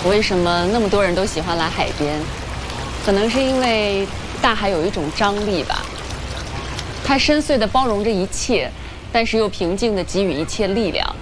为什么那么多人都喜欢来海边？可能是因为大海有一种张力吧，它深邃地包容着一切，但是又平静地给予一切力量。